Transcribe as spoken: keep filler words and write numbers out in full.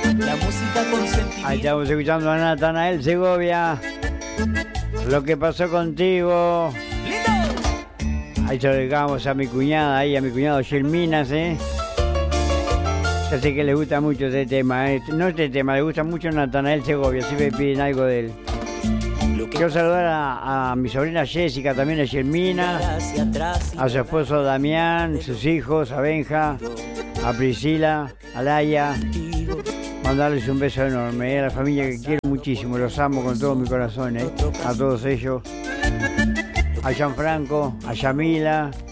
La música con sentimiento. Ahí estamos escuchando a Natanael Segovia. Lo que pasó contigo. ¡Lindo! Ahí se lo dedicamos a mi cuñada, ahí a mi cuñado Gilminas, ¿eh? Ya sé que les gusta mucho este tema, ¿eh? No este tema, les gusta mucho Natanael Segovia, si me piden algo de él. Quiero saludar a, a mi sobrina Jessica, también a Gilmina, a su esposo Damián, sus hijos, a Benja, a Priscila, a Laia. Mandarles un beso enorme, ¿eh? A la familia que quiero muchísimo, los amo con todo mi corazón, ¿eh? A todos ellos. A Gianfranco, a Yamila,